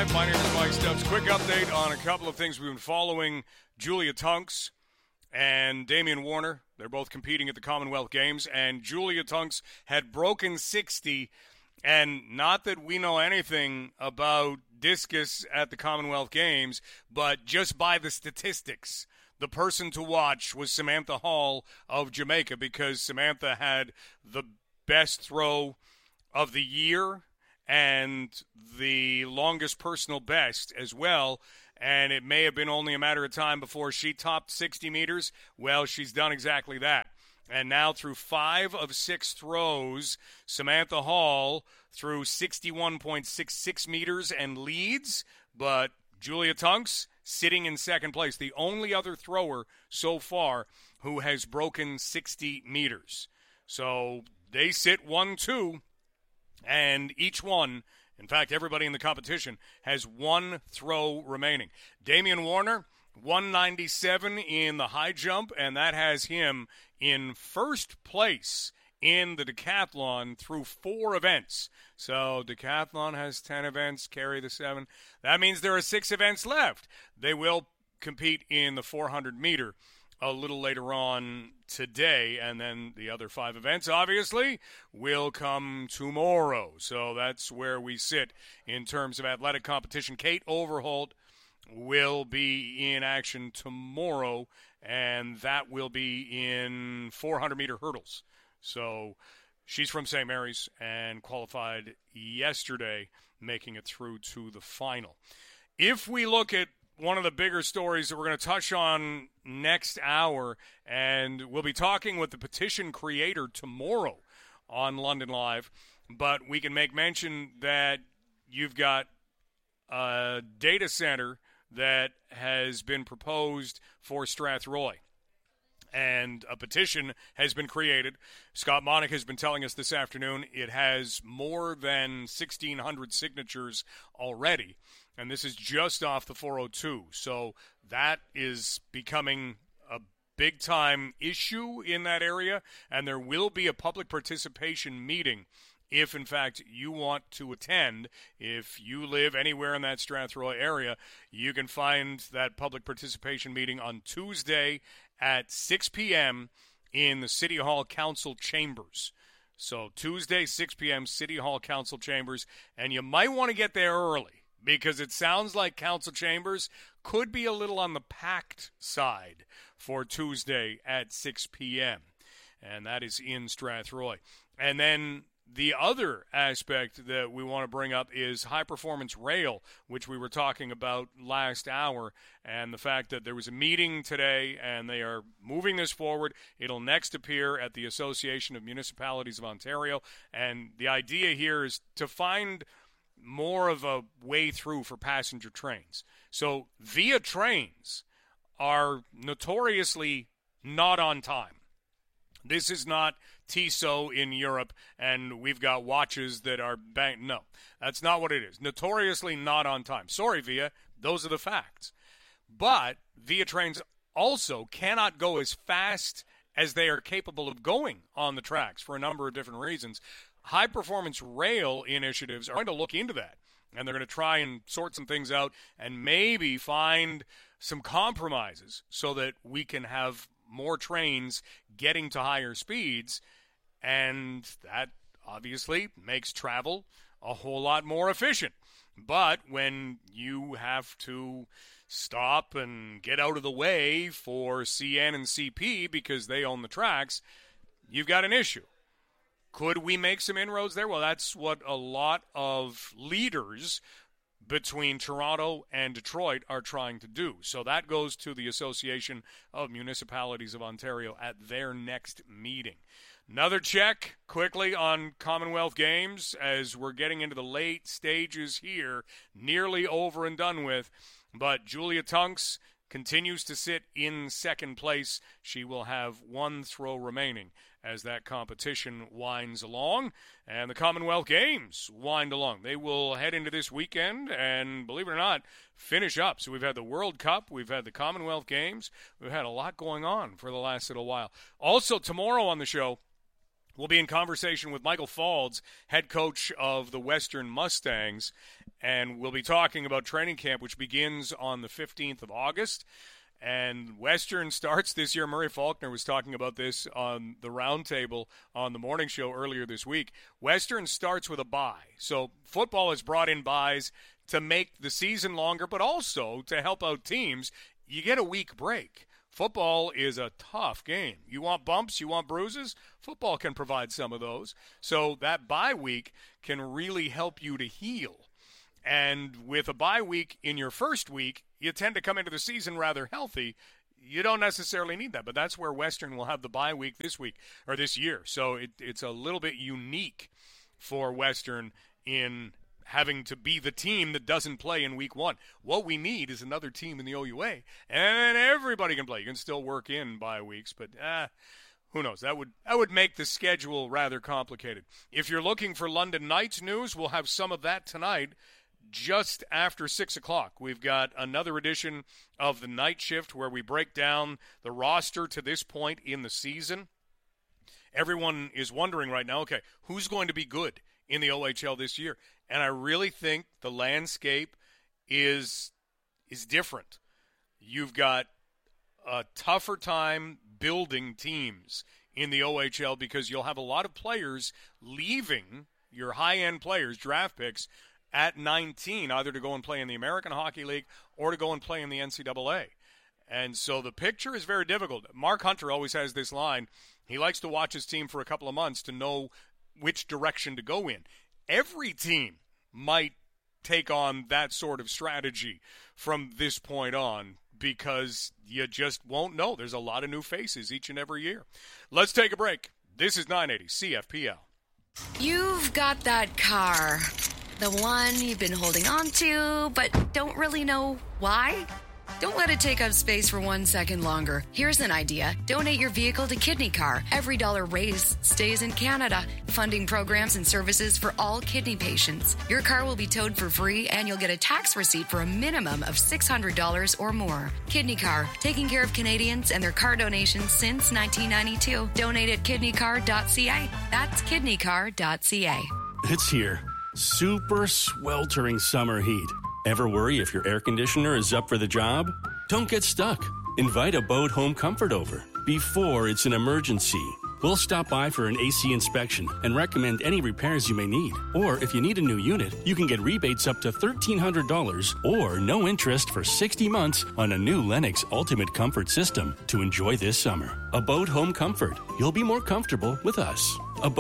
Live. My name is Mike Stubbs. Quick update on a couple of things we've been following. Julia Tunks and Damian Warner. They're both competing at the Commonwealth Games, and Julia Tunks had broken 60. And not that we know anything about discus at the Commonwealth Games, but just by the statistics, the person to watch was Samantha Hall of Jamaica, because Samantha had the best throw of the year and the longest personal best as well, and it may have been only a matter of time before she topped 60 meters. Well, she's done exactly that. And now through 5 of 6 throws, Samantha Hall threw 61.66 meters and leads, but Julia Tunks sitting in second place, the only other thrower so far who has broken 60 meters. So they sit 1-2. And each one, in fact, everybody in the competition, has 1 throw remaining. Damian Warner, 197 in the high jump, and that has him in first place in the decathlon through 4 events. So decathlon has 10 events, carry the 7. That means there are 6 events left. They will compete in the 400-meter a little later on today, and then the other 5 events, obviously, will come tomorrow. So that's where we sit in terms of athletic competition. Kate Overholt will be in action tomorrow, and that will be in 400-meter hurdles. So she's from St. Mary's and qualified yesterday, making it through to the final. If we look at one of the bigger stories that we're going to touch on next hour, and we'll be talking with the petition creator tomorrow on London Live, but we can make mention that you've got a data center that has been proposed for Strathroy, and a petition has been created. Scott Monica has been telling us this afternoon it has more than 1,600 signatures already. And this is just off the 402. So that is becoming a big-time issue in that area. And there will be a public participation meeting if, in fact, you want to attend. If you live anywhere in that Strathroy area, you can find that public participation meeting on Tuesday at 6 p.m. in the City Hall Council Chambers. So Tuesday, 6 p.m., City Hall Council Chambers. And you might want to get there early, because it sounds like council chambers could be a little on the packed side for Tuesday at 6 p.m., and that is in Strathroy. And then the other aspect that we want to bring up is high-performance rail, which we were talking about last hour, and the fact that there was a meeting today, and they are moving this forward. It'll next appear at the Association of Municipalities of Ontario, and the idea here is to find more of a way through for passenger trains. So Via trains are notoriously not on time. This is not Tissot in Europe, and we've got watches that are no, that's not what it is. Notoriously not on time. Sorry, Via, those are the facts. But Via trains also cannot go as fast as they are capable of going on the tracks for a number of different reasons. High-performance rail initiatives are going to look into that, and they're going to try and sort some things out and maybe find some compromises so that we can have more trains getting to higher speeds, and that obviously makes travel a whole lot more efficient. But when you have to stop and get out of the way for CN and CP because they own the tracks, you've got an issue. Could we make some inroads there? Well, that's what a lot of leaders between Toronto and Detroit are trying to do. So that goes to the Association of Municipalities of Ontario at their next meeting. Another check quickly on Commonwealth Games as we're getting into the late stages here, nearly over and done with. But Julia Tunks continues to sit in second place. She will have 1 throw remaining as that competition winds along and the Commonwealth Games wind along. They will head into this weekend and, believe it or not, finish up. So we've had the World Cup, we've had the Commonwealth Games, we've had a lot going on for the last little while. Also, tomorrow on the show, we'll be in conversation with Michael Faulds, head coach of the Western Mustangs, And we'll be talking about training camp, which begins on the 15th of August. And Western starts this year. Murray Faulkner was talking about this on the roundtable on the morning show earlier this week. Western starts with a bye. So football has brought in byes to make the season longer, but also to help out teams. You get a week break. Football is a tough game. You want bumps, you want bruises? Football can provide some of those. So that bye week can really help you to heal. And with a bye week in your first week, you tend to come into the season rather healthy. You don't necessarily need that, but that's where Western will have the bye week this week or this year. So it's a little bit unique for Western in having to be the team that doesn't play in week one. What we need is another team in the OUA, and then everybody can play. You can still work in bye weeks, but who knows? That would make the schedule rather complicated. If you're looking for London Knights news, we'll have some of that tonight. Just after 6 o'clock, we've got another edition of the Night Shift where we break down the roster to this point in the season. Everyone is wondering right now, okay, who's going to be good in the OHL this year? And I really think the landscape is different. You've got a tougher time building teams in the OHL because you'll have a lot of players leaving, your high-end players, draft picks, at 19, either to go and play in the American Hockey League or to go and play in the NCAA. And so the picture is very difficult. Mark Hunter always has this line. He likes to watch his team for a couple of months to know which direction to go in. Every team might take on that sort of strategy from this point on because you just won't know. There's a lot of new faces each and every year. Let's take a break. This is 980 CFPL. You've got that car. The one you've been holding on to, but don't really know why? Don't let it take up space for 1 second longer. Here's an idea. Donate your vehicle to Kidney Car. Every dollar raised stays in Canada, funding programs and services for all kidney patients. Your car will be towed for free, and you'll get a tax receipt for a minimum of $600 or more. Kidney Car, taking care of Canadians and their car donations since 1992. Donate at kidneycar.ca. That's kidneycar.ca. It's here. Super sweltering summer heat. Ever worry if your air conditioner is up for the job? Don't get stuck. Invite Abode Home Comfort over before it's an emergency. We'll stop by for an AC inspection and recommend any repairs you may need. Or if you need a new unit, you can get rebates up to $1,300 or no interest for 60 months on a new Lennox Ultimate Comfort system to enjoy this summer. Abode Home Comfort. You'll be more comfortable with us.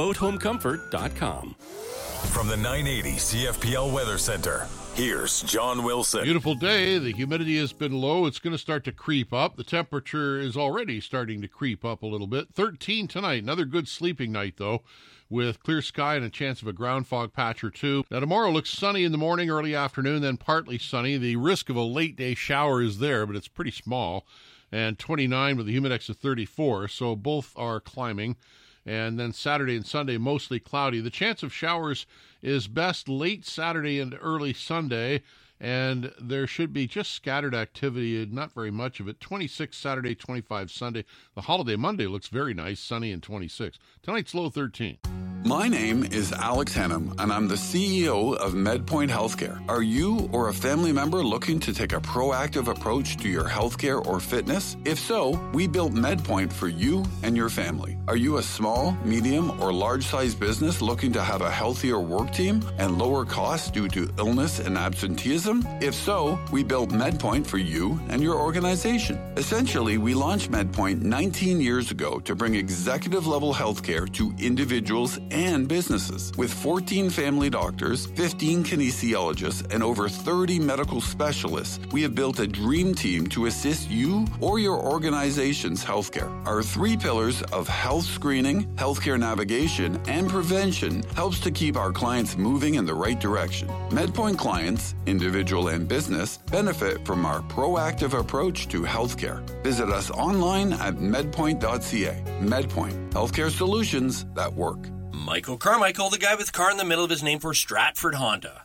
AbodeHomeComfort.com. From the 980 CFPL Weather Center, here's John Wilson. Beautiful day. The humidity has been low. It's going to start to creep up. The temperature is already starting to creep up a little bit. 13 tonight. Another good sleeping night, though, with clear sky and a chance of a ground fog patch or two. Now, tomorrow looks sunny in the morning, early afternoon, then partly sunny. The risk of a late-day shower is there, but it's pretty small. And 29 with a humidex of 34, so both are climbing. And then Saturday and Sunday, mostly cloudy. The chance of showers is best late Saturday and early Sunday, and there should be just scattered activity, not very much of it. 26 Saturday, 25 Sunday. The holiday Monday looks very nice, sunny and 26. Tonight's low 13. My name is Alex Hannum, and I'm the CEO of MedPoint Healthcare. Are you or a family member looking to take a proactive approach to your healthcare or fitness? If so, we built MedPoint for you and your family. Are you a small, medium, or large-sized business looking to have a healthier work team and lower costs due to illness and absenteeism? If so, we built MedPoint for you and your organization. Essentially, we launched MedPoint 19 years ago to bring executive-level healthcare to individuals and businesses. With 14 family doctors, 15 kinesiologists, and over 30 medical specialists, we have built a dream team to assist you or your organization's healthcare. Our 3 pillars of health screening, healthcare navigation, and prevention helps to keep our clients moving in the right direction. MedPoint clients, individual and business, benefit from our proactive approach to healthcare. Visit us online at medpoint.ca. MedPoint, healthcare solutions that work. Michael Carmichael, the guy with car in the middle of his name for Stratford Honda.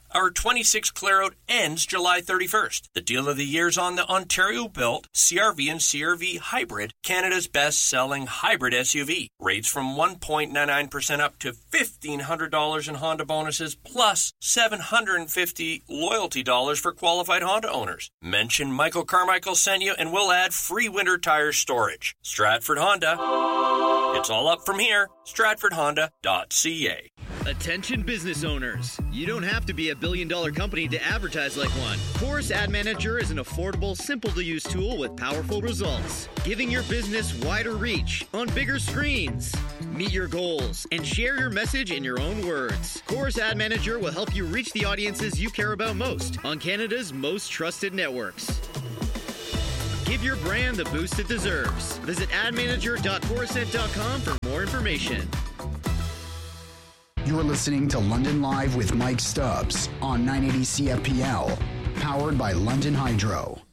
Our 26 Claro ends July 31st. The deal of the year is on the Ontario-built CR-V and CR-V Hybrid, Canada's best-selling hybrid SUV. Rates from 1.99% up to $1,500 in Honda bonuses, plus $750 loyalty dollars for qualified Honda owners. Mention Michael Carmichael sent you, and we'll add free winter tire storage. Stratford Honda. It's all up from here. StratfordHonda.ca. Attention business owners. You don't have to be a billion-dollar company to advertise like one. Chorus Ad Manager is an affordable, simple-to-use tool with powerful results, giving your business wider reach on bigger screens. Meet your goals and share your message in your own words. Chorus Ad Manager will help you reach the audiences you care about most on Canada's most trusted networks. Give your brand the boost it deserves. Visit admanager.corusent.com for more information. You're listening to London Live with Mike Stubbs on 980 CFPL, powered by London Hydro.